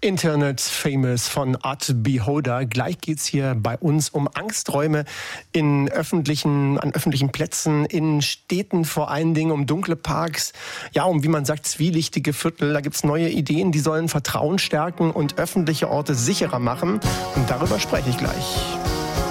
Internet Famous von Art Beholder. Gleich geht's hier bei uns um Angsträume an öffentlichen Plätzen, in Städten vor allen Dingen, um dunkle Parks, ja, um, wie man sagt, zwielichtige Viertel. Da gibt's neue Ideen, die sollen Vertrauen stärken und öffentliche Orte sicherer machen. Und darüber spreche ich gleich.